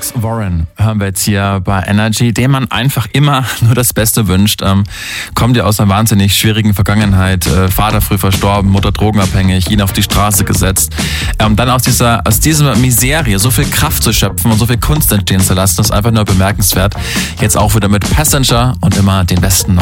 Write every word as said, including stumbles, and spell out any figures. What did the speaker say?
Alex Warren hören wir jetzt hier bei Energy, dem man einfach immer nur das Beste wünscht. Ähm, kommt ja aus einer wahnsinnig schwierigen Vergangenheit. Äh, Vater früh verstorben, Mutter drogenabhängig, ihn auf die Straße gesetzt. Ähm, dann aus dieser, aus dieser Miserie so viel Kraft zu schöpfen und so viel Kunst entstehen zu lassen, ist einfach nur bemerkenswert. Jetzt auch wieder mit Passenger und immer den besten